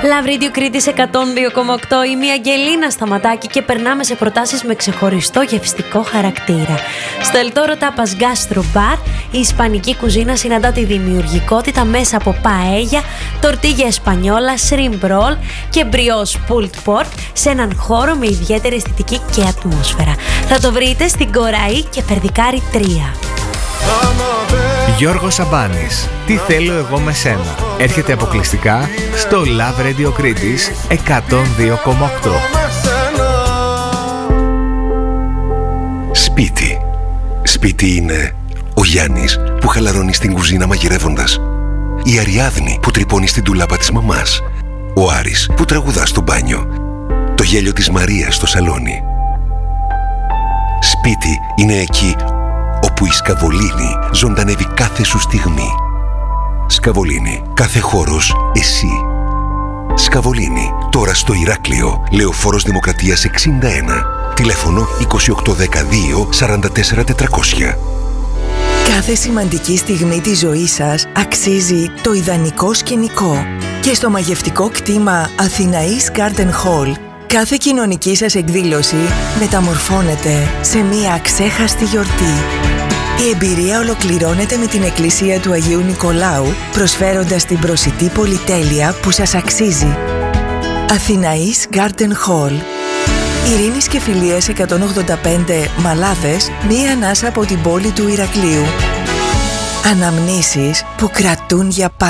Love Radio Κρήτης 102,8. Είμαι η Αγγελίνα Σταματάκη και περνάμε σε προτάσεις με ξεχωριστό γευστικό χαρακτήρα. Στο Ελτόρο Τάπας Γκάστρο Μπαρ, η ισπανική κουζίνα συναντά τη δημιουργικότητα μέσα από παέγια, τορτίγια εσπανιόλα, shrimp roll και μπριός pulled pork σε έναν χώρο με ιδιαίτερη αισθητική και ατμόσφαιρα. Θα το βρείτε στην Κοραή και Περδικάρι 3. Γιώργος Σαμπάνης, τι θέλω εγώ με σένα. Έρχεται αποκλειστικά στο Love Radio Κρήτης 102,8. Σπίτι. Σπίτι είναι ο Γιάννης που χαλαρώνει στην κουζίνα μαγειρεύοντας, η Αριάδνη που τρυπώνει στην τουλάπα της μαμάς, ο Άρης που τραγουδά στο μπάνιο, το γέλιο της Μαρίας στο σαλόνι. Σπίτι είναι εκεί όπου η Σκαβολίνη ζωντανεύει κάθε σου στιγμή. Σκαβολίνη, κάθε χώρος εσύ. Σκαβολίνη, τώρα στο Ηράκλειο, Λεωφόρος Δημοκρατίας 61, τηλέφωνο 28102 44400. Κάθε σημαντική στιγμή της ζωής σας αξίζει το ιδανικό σκηνικό. Και στο μαγευτικό κτήμα Αθηναής Garden Hall, κάθε κοινωνική σας εκδήλωση μεταμορφώνεται σε μία αξέχαστη γιορτή. Η εμπειρία ολοκληρώνεται με την Εκκλησία του Αγίου Νικολάου, προσφέροντας την προσιτή πολυτέλεια που σας αξίζει. Αθηναής Garden Hall, Ειρήνης και Φιλίας 185 Μαλάδες, μία ανάσα από την πόλη του Ηρακλείου. Αναμνήσεις που κρατούν για πάντα.